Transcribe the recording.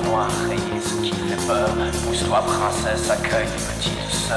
noir rayé, ce qui fait peur. Pousse-toi princesse, accueille petite sœur.